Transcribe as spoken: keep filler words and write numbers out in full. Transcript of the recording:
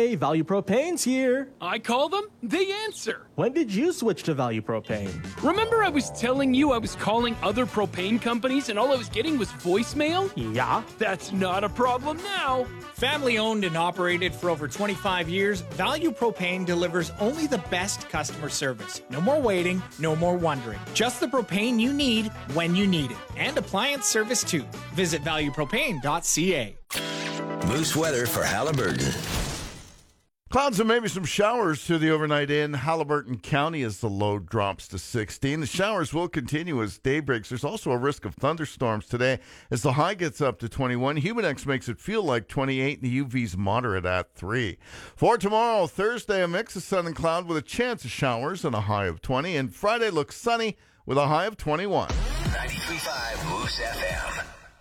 Hey, Value Propane's here. I call them, they answer. When did you switch to Value Propane? Remember I was telling you I was calling other propane companies and all I was getting was voicemail? Yeah. That's not a problem now. Family owned and operated for over twenty-five years, Value Propane delivers only the best customer service. No more waiting, no more wondering. Just the propane you need when you need it. And appliance service too. Visit value propane dot c a. Moose weather for Halliburton. Clouds and maybe some showers to the overnight in Halliburton County as the low drops to sixteen. The showers will continue as day breaks. There's also a risk of thunderstorms today as the high gets up to twenty-one. Humidex makes it feel like twenty-eight, and the U V's moderate at three. For tomorrow, Thursday, a mix of sun and cloud with a chance of showers and a high of twenty. And Friday looks sunny with a high of twenty-one. ninety-three point five Moose F M.